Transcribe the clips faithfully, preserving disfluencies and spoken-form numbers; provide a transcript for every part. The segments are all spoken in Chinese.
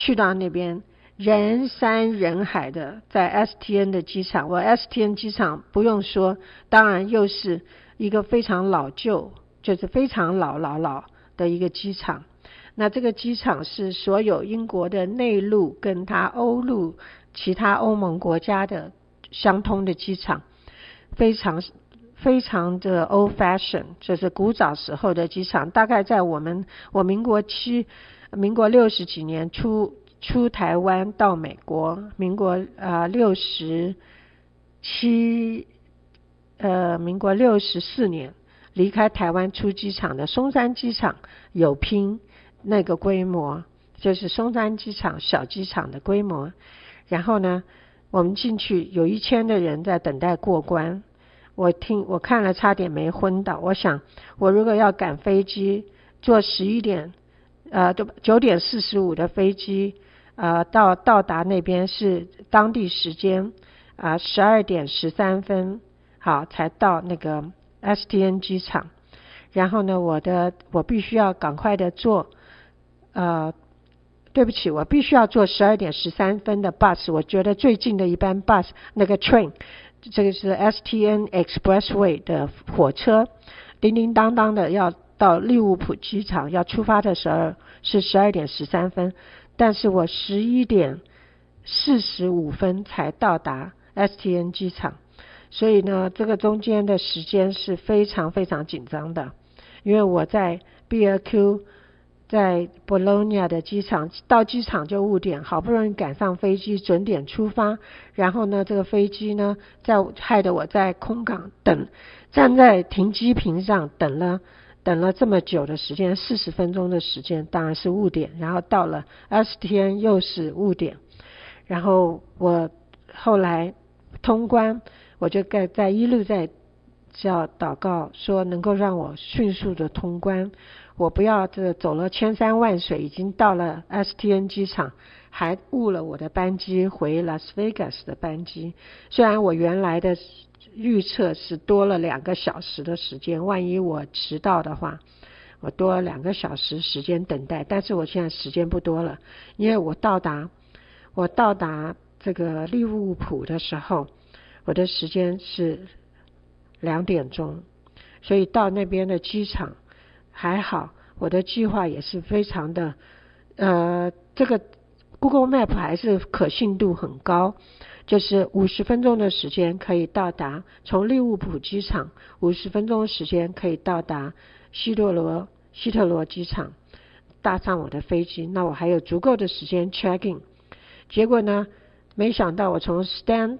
去到那边人山人海的，在 S T N 的机场，我 S T N 机场不用说，当然又是一个非常老旧，就是非常老老老的一个机场。那这个机场是所有英国的内陆跟它欧陆其他欧盟国家的相通的机场，非常非常的 old fashion， 就是古早时候的机场。大概在我们我民国七民国六十几年出出台湾到美国，民国呃六十七呃民国六十四年离开台湾出机场的松山机场有拼那个规模，就是松山机场小机场的规模。然后呢，我们进去有一千的人在等待过关，我听我看了差点没昏倒。我想我如果要赶飞机，坐十一点呃九点四十五的飞机，呃到到达那边是当地时间啊十二点十三分，好才到那个 S T N 机场。然后呢，我的我必须要赶快的坐，呃，对不起，我必须要坐十二点十三分的 bus， 我觉得最近的一班 bus 那个 train， 这个是 S T N Expressway 的火车，叮叮当当的要到利物浦机场，要出发的时候是十二点十三分，但是我十一点四十五分才到达 S T N 机场，所以呢，这个中间的时间是非常非常紧张的，因为我在 B L Q 在 Bologna 的机场，到机场就误点，好不容易赶上飞机准点出发，然后呢这个飞机呢在害得我在空港等，站在停机坪上等了等了这么久的时间，四十分钟的时间，当然是误点，然后到了 S T N 又是误点，然后我后来通关，我就在在一路在叫祷告说能够让我迅速的通关，我不要这走了千山万水，已经到了 S T N 机场，还误了我的班机回 Las Vegas 的班机。虽然我原来的预测是多了两个小时的时间，万一我迟到的话，我多了两个小时时间等待，但是我现在时间不多了，因为我到达我到达这个利物浦的时候，我的时间是两点钟，所以到那边的机场还好，我的计划也是非常的呃，这个 Google Map 还是可信度很高，就是五十分钟的时间可以到达，从利物浦机场五十分钟的时间可以到达希特罗希特罗机场，搭上我的飞机，那我还有足够的时间 check in。 结果呢，没想到我从 Stan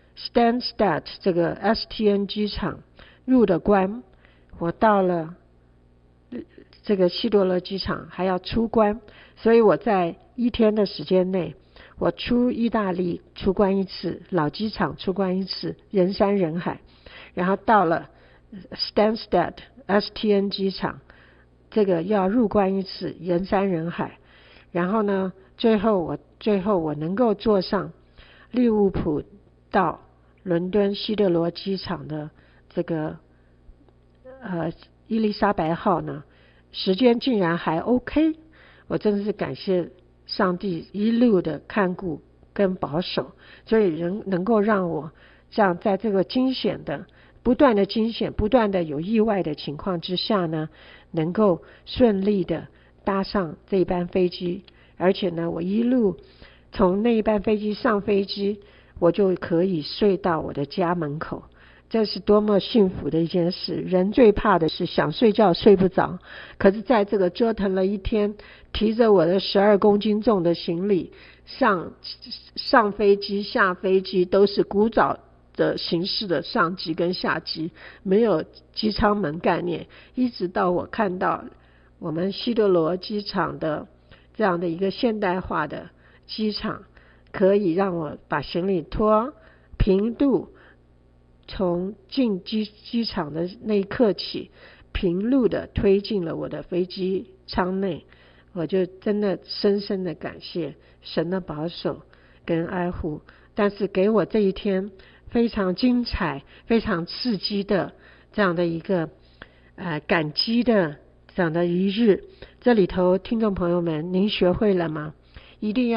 Stansted 这个 S T N 机场入的关，我到了这个希特勒机场还要出关，所以我在一天的时间内，我出意大利出关一次，老机场出关一次，人山人海，然后到了 Stansted S T N 机场，这个要入关一次，人山人海，然后呢，最后我最后我能够坐上利物浦到伦敦希特罗机场的这个呃伊丽莎白号呢，时间竟然还 OK， 我真的是感谢上帝一路的看顾跟保守，所以人能够让我这样在这个惊险的不断的惊险不断的有意外的情况之下呢，能够顺利的搭上这一班飞机，而且呢我一路从那一班飞机上飞机，我就可以睡到我的家门口，这是多么幸福的一件事。人最怕的是想睡觉睡不着，可是在这个折腾了一天，提着我的十二公斤重的行李上上飞机下飞机，都是古早的形式的上机跟下机，没有机舱门概念，一直到我看到我们希特罗机场的这样的一个现代化的机场，可以让我把行李拖平度，从进机机场的那一刻起，平路的推进了我的飞机舱内，我就真的深深的感谢神的保守跟爱护。但是给我这一天非常精彩非常刺激的这样的一个呃感激的这样的一日，这里头听众朋友们，您学会了吗？ 一定要